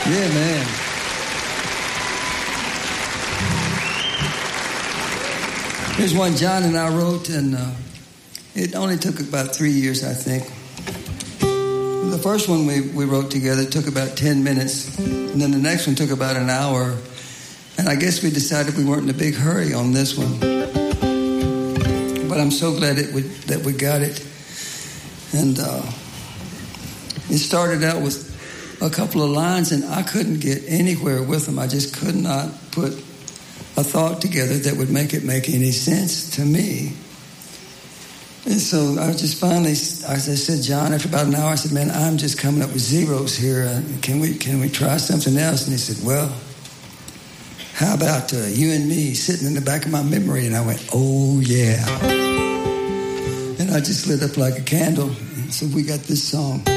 Yeah, man. Here's one John and I wrote, and it only took about 3 years, I think. The first one we wrote together took about 10 minutes, and then the next one took about an hour. And I guess we decided we weren't in a big hurry on this one. But I'm so glad that we got it. And it started out with a couple of lines, and I couldn't get anywhere with them. I just could not put a thought together that would make it make any sense to me. And so I just finally, as I said, John, after about an hour, I said, man, I'm just coming up with zeros here. Can we try something else? And he said, well, how about you and me sitting in the back of my memory? And I went, oh, yeah. And I just lit up like a candle. And so we got this song.